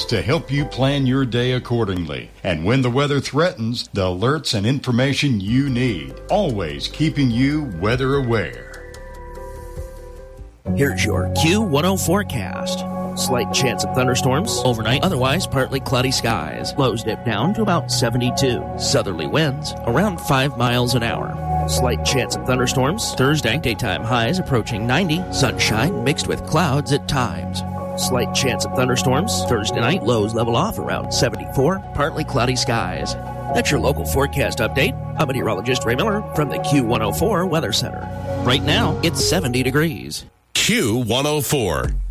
to help you plan your day accordingly. And when the weather threatens, the alerts and information you need. Always keeping you weather aware. Here's your Q10 forecast. Slight chance of thunderstorms overnight, otherwise partly cloudy skies. Lows dip down to about 72. Southerly winds around 5 miles an hour. Slight chance of thunderstorms Thursday, daytime highs approaching 90. Sunshine mixed with clouds at times. Slight chance of thunderstorms Thursday night, lows level off around 74. Partly cloudy skies. That's your local forecast update. I'm meteorologist Ray Miller from the Q104 Weather Center. Right now, it's 70 degrees. Q104.